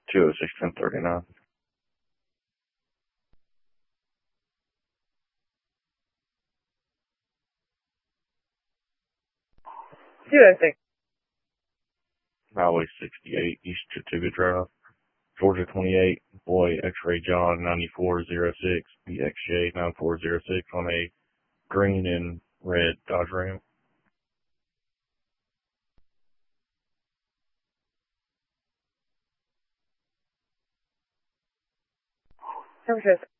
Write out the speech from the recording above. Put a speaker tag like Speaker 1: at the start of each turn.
Speaker 1: 206-1039.
Speaker 2: Yeah, I think.
Speaker 1: Highway 68, East Chattooga Drive, Georgia 28, boy X-Ray John 9406, BXJ 9406 on a green and red Dodge Ram.
Speaker 2: Okay.